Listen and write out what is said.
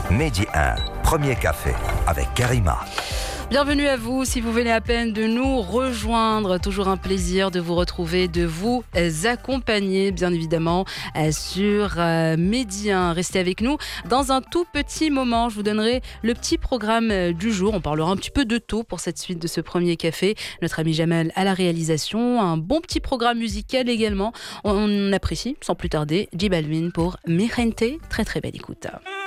Medi 1, premier café avec Karima. Bienvenue à vous, si vous venez à peine de nous rejoindre, toujours un plaisir de vous retrouver, de vous accompagner bien évidemment sur Medi 1. Restez avec nous. Dans un tout petit moment, je vous donnerai le petit programme du jour. On parlera un petit peu de tout pour cette suite de ce premier café. Notre ami Jamel à la réalisation, un bon petit programme musical également. On apprécie sans plus tarder J Balvin pour Mi Gente. Très très belle écoute.